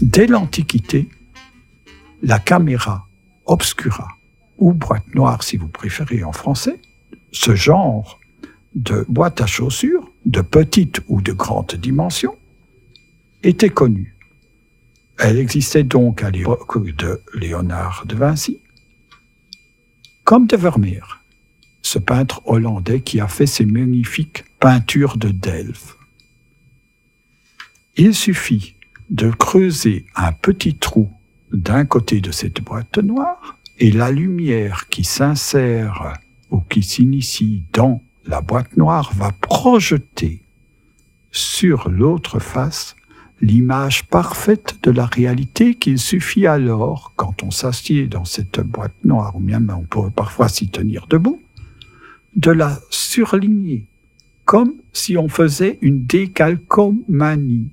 Dès l'Antiquité, la camera obscura, ou boîte noire si vous préférez en français, ce genre de boîte à chaussures, de petite ou de grande dimension, était connue. Elle existait donc à l'époque de Léonard de Vinci, comme de Vermeer, ce peintre hollandais qui a fait ses magnifiques peintures de Delft. Il suffit de creuser un petit trou d'un côté de cette boîte noire et la lumière qui s'insère ou qui s'initie dans la boîte noire va projeter sur l'autre face l'image parfaite de la réalité qu'il suffit alors, quand on s'assied dans cette boîte noire, ou bien on peut parfois s'y tenir debout, de la surligner, comme si on faisait une décalcomanie.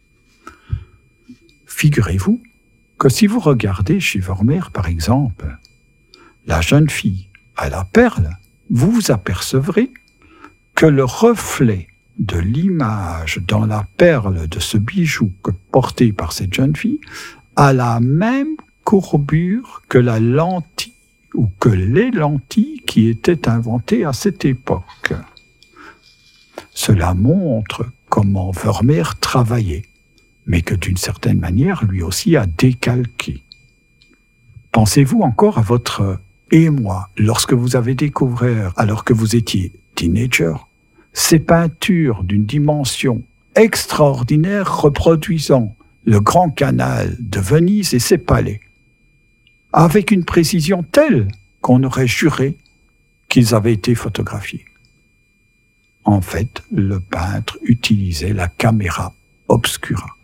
Figurez-vous que si vous regardez chez Vermeer, par exemple, la jeune fille à la perle, vous vous apercevrez que le reflet de l'image dans la perle de ce bijou porté par cette jeune fille a la même courbure que la lentille ou que les lentilles qui étaient inventées à cette époque. Cela montre comment Vermeer travaillait, mais que d'une certaine manière, lui aussi a décalqué. Pensez-vous encore à votre émoi lorsque vous avez découvert, alors que vous étiez teenager, ces peintures d'une dimension extraordinaire reproduisant le grand canal de Venise et ses palais, avec une précision telle qu'on aurait juré qu'ils avaient été photographiés. En fait, le peintre utilisait la caméra obscura.